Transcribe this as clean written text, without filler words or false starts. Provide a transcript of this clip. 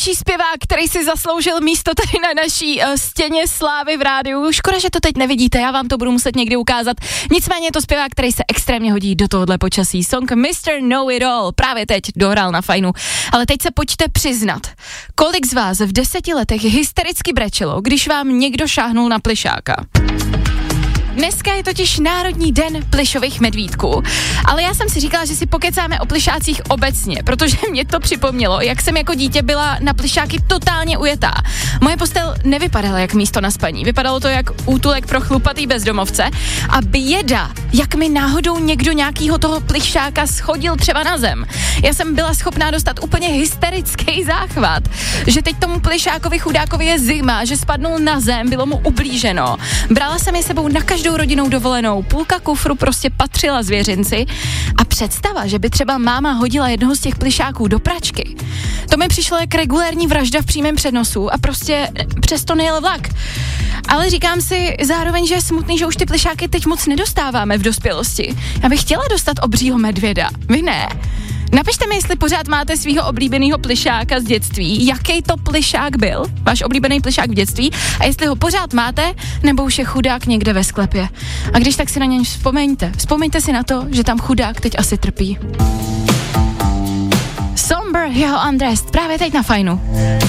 Další zpěvák, který si zasloužil místo tady na naší stěně slávy v rádiu. Škoda, že to teď nevidíte, já vám to budu muset někdy ukázat. Nicméně je to zpěvák, který se extrémně hodí do tohohle počasí. Song Mr. Know It All právě teď dohrál na Fajnu. Ale teď se pojďte přiznat, kolik z vás v 10 letech hystericky brečelo, když vám někdo šáhnul na plišáka. Dneska je totiž Národní den plišových medvídků, ale já jsem si říkala, že si pokecáme o plišácích obecně, protože mě to připomnělo, jak jsem jako dítě byla na plišáky totálně ujetá. Moje postel nevypadala jak místo na spaní, vypadalo to jak útulek pro chlupatý bezdomovce a běda, jak mi náhodou někdo nějakýho toho plišáka schodil třeba na zem. Já jsem byla schopná dostat úplně hysterický záchvat, že teď tomu plišákovi chudákovi je zima, že spadnul na zem, bylo mu ublíženo. Brala jsem je sebou na každou rodinnou dovolenou, půlka kufru prostě patřila zvěřinci a představa, že by třeba máma hodila jednoho z těch plišáků do pračky, to mi přišlo jak regulérní vražda v přímém přenosu a prostě přesto nejel vlak. Ale říkám si zároveň, že je smutný, že už ty plišáky teď moc nedostáváme v dospělosti. Já bych chtěla dostat obřího medvěda, vy ne? Napište mi, jestli pořád máte svýho oblíbeného plišáka z dětství, jaký to plišák byl, váš oblíbený plišák v dětství a jestli ho pořád máte, nebo už je chudák někde ve sklepě. A když tak si na něj vzpomeňte si na to, že tam chudák teď asi trpí. Somber, jeho Undressed, právě teď na Fajnu.